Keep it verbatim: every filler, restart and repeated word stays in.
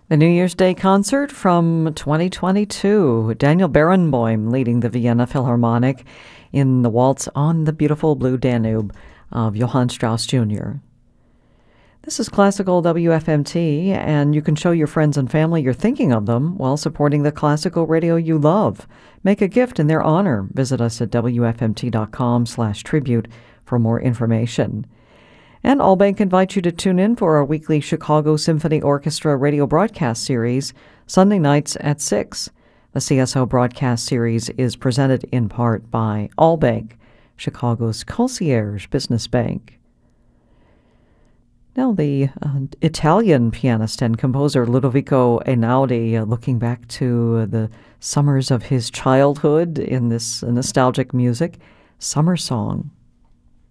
The New Year's Day concert from twenty twenty-two. Daniel Barenboim leading the Vienna Philharmonic in the waltz on the beautiful blue Danube of Johann Strauss Junior This is Classical W F M T, and you can show your friends and family you're thinking of them while supporting the classical radio you love. Make a gift in their honor. Visit us at W F M T dot com slash tribute for more information. And Allbank invites you to tune in for our weekly Chicago Symphony Orchestra radio broadcast series, Sunday nights at six. The C S O broadcast series is presented in part by Allbank, Chicago's concierge business bank. Now, the uh, Italian pianist and composer Ludovico Einaudi, uh, looking back to the summers of his childhood in this nostalgic music, Summer Song.